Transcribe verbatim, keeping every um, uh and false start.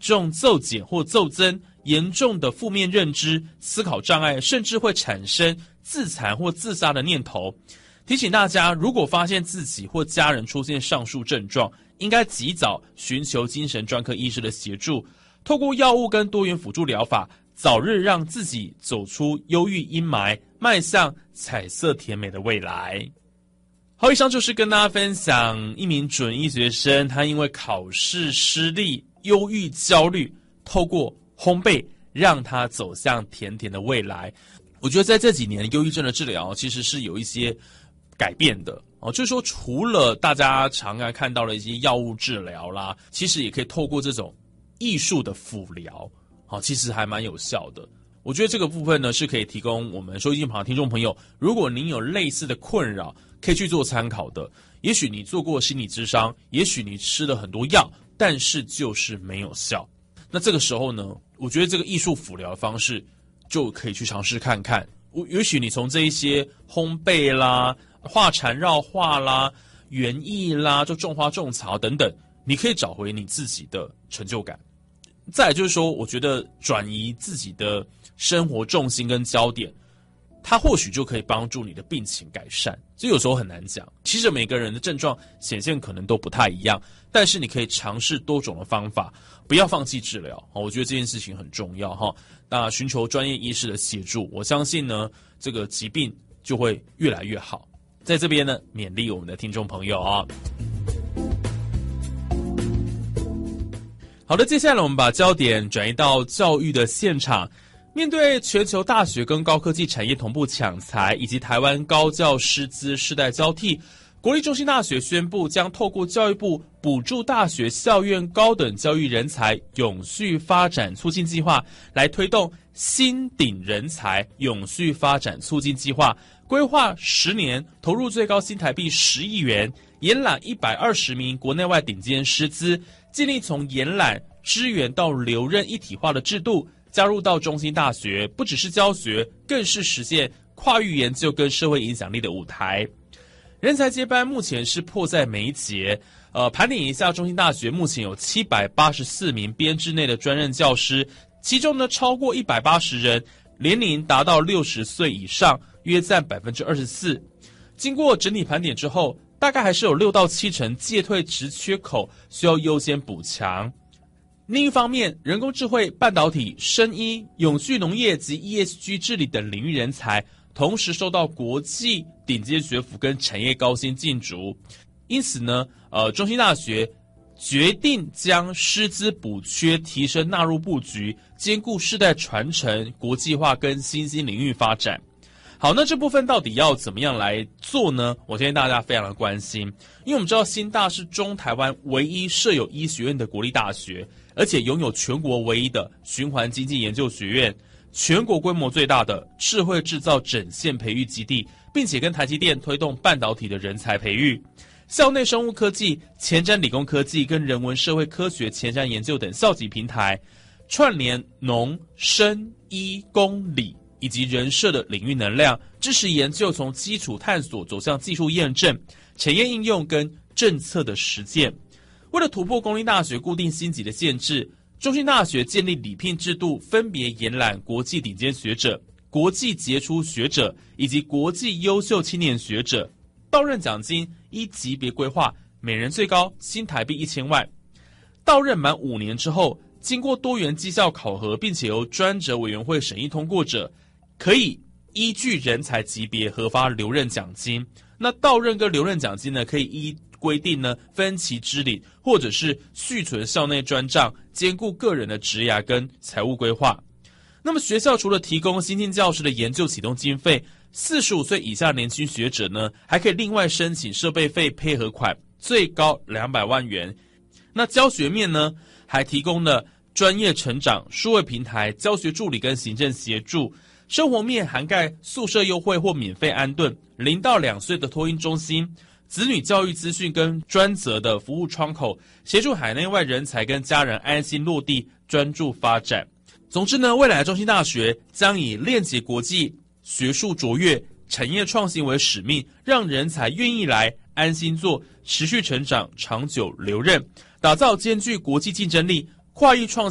重骤减或骤增，严重的负面认知、思考障碍，甚至会产生自残或自杀的念头。提醒大家，如果发现自己或家人出现上述症状，应该及早寻求精神专科医师的协助，透过药物跟多元辅助疗法，早日让自己走出忧郁阴霾，迈向彩色甜美的未来。好，以上就是跟大家分享一名准医学生，他因为考试失利、忧郁、焦虑，透过烘焙让他走向甜甜的未来。我觉得在这几年忧郁症的治疗其实是有一些改变的哦，就是说除了大家常常看到的一些药物治疗啦，其实也可以透过这种艺术的辅疗，哦，其实还蛮有效的。我觉得这个部分呢是可以提供我们收音机旁的听众朋友，如果您有类似的困扰，可以去做参考的。也许你做过心理咨商，也许你吃了很多药，但是就是没有效。那这个时候呢，我觉得这个艺术辅疗的方式就可以去尝试看看。也许你从这一些烘焙啦、画缠绕画啦、园艺啦，就种花种草等等，你可以找回你自己的成就感。再来就是说，我觉得转移自己的生活重心跟焦点，它或许就可以帮助你的病情改善。这有时候很难讲，其实每个人的症状显现可能都不太一样，但是你可以尝试多种的方法，不要放弃治疗。我觉得这件事情很重要哈。那寻求专业医师的协助，我相信呢，这个疾病就会越来越好。在这边呢，勉励我们的听众朋友啊。好的，接下来我们把焦点转移到教育的现场。面对全球大学跟高科技产业同步抢才，以及台湾高教师资世代交替，国立中兴大学宣布将透过教育部补助大学校院高等教育人才永续发展促进计划，来推动新鼎人才永续发展促进计划，规划十年，投入最高新台币十亿元，延揽一百二十名国内外顶尖师资，建立从延揽、支援到留任一体化的制度，加入到中兴大学，不只是教学，更是实现跨域研究跟社会影响力的舞台。人才接班目前是迫在眉睫。呃，盘点一下，中兴大学目前有七百八十四名编制内的专任教师，其中呢超过一百八十人年龄达到六十岁以上，约占 百分之二十四。经过整体盘点之后，大概还是有六到七成届退职缺口需要优先补强。另一方面，人工智慧、半导体、生医、永续农业及 E S G 治理等领域人才，同时受到国际顶尖学府跟产业高薪竞逐。因此呢，呃，中兴大学决定将师资补缺提升纳入布局，兼顾世代传承、国际化跟新兴领域发展。好，那这部分到底要怎么样来做呢？我相信大家非常的关心，因为我们知道新大是中台湾唯一设有医学院的国立大学，而且拥有全国唯一的循环经济研究学院，全国规模最大的智慧制造整线培育基地，并且跟台积电推动半导体的人才培育。校内生物科技、前瞻理工科技跟人文社会科学前瞻研究等校级平台，串联农、生、医、工、理以及人社的领域能量，支持研究从基础探索走向技术验证、产业应用跟政策的实践。为了突破公立大学固定星级的限制，中兴大学建立礼聘制度，分别延揽国际顶尖学者、国际杰出学者以及国际优秀青年学者。到任奖金依级别规划，每人最高新台币一千万。到任满五年之后，经过多元绩效考核，并且由专责委员会审议通过者，可以依据人才级别核发留任奖金。那到任跟留任奖金呢，可以依规定呢分期支领，或者是续存校内专账，兼顾个人的职涯跟财务规划。那么学校除了提供新进教师的研究启动经费，四十五岁以下年轻学者呢，还可以另外申请设备费配合款，最高两百万元。那教学面呢，还提供了专业成长、数位平台、教学助理跟行政协助。生活面涵盖宿舍优惠或免费安顿，零到两岁的托婴中心、子女教育资讯跟专责的服务窗口，协助海内外人才跟家人安心落地，专注发展。总之呢，未来的中兴大学将以链接国际、学术卓越、产业创新为使命，让人才愿意来、安心做、持续成长、长久留任，打造兼具国际竞争力、跨域创